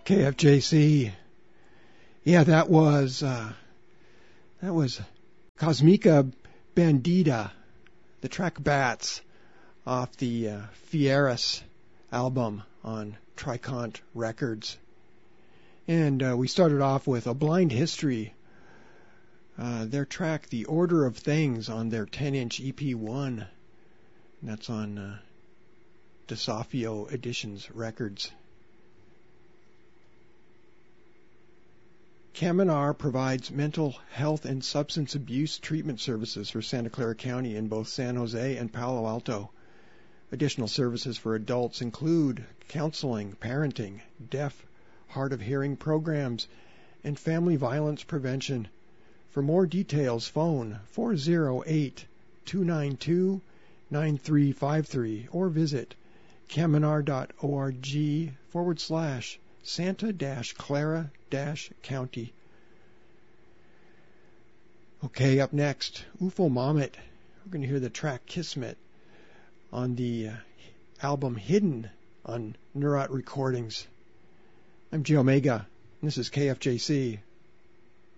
KFJC. Yeah, that was Cosmica Bandita, the track Bats, off the Fieras album on Tricont Records. And we started off with A Blind History, their track The Order of Things on their 10-inch EP1. That's on DeSophio Editions Records. Caminar provides mental health and substance abuse treatment services for Santa Clara County in both San Jose and Palo Alto. Additional services for adults include counseling, parenting, deaf, hard of hearing programs, and family violence prevention. For more details, phone 408-292-9353 or visit caminar.org/Santa-Clara-County. Okay, up next, UFO Mamet. We're going to hear the track Kismet on the album Hidden on Neurot Recordings. I'm G Omega, and this is KFJC.